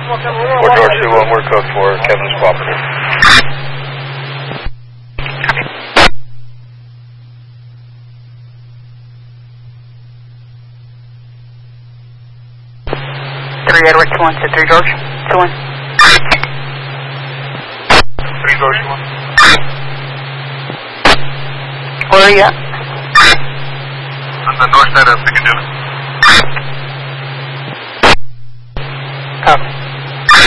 Fort George 2-1, we're code for Kevin's cooperative. Edward 2-1 to 3 George 2-1. 3 George 2-1. Where are you at? On the north side of Piccadilly.